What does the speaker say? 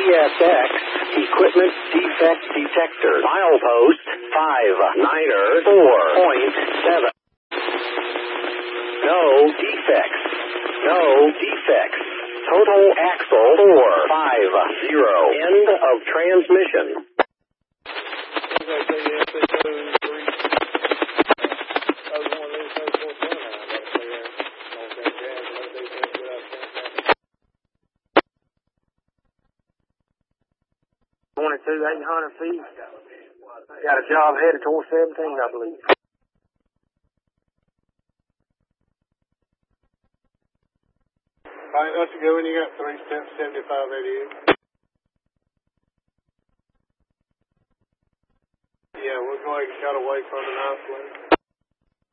CSX Equipment Defect Detector. Milepost 594.7. No defects. No defects. Total axle 450. End of transmission. To 800 feet. Got a job headed towards 17, I believe. All right, let's go when you got 3 steps, 7588.